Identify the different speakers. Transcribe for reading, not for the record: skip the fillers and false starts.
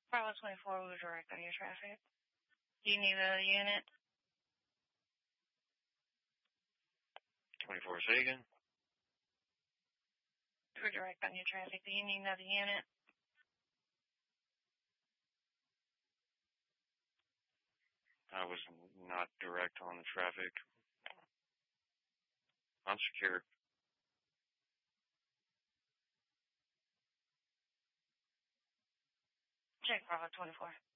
Speaker 1: Bravo 24, we were direct on your traffic. Do you need a unit?
Speaker 2: 24 Sagan.
Speaker 1: We're direct on your traffic. Do you need another unit?
Speaker 2: I was not direct on the traffic. Unsecure.
Speaker 1: Check Bravo 24.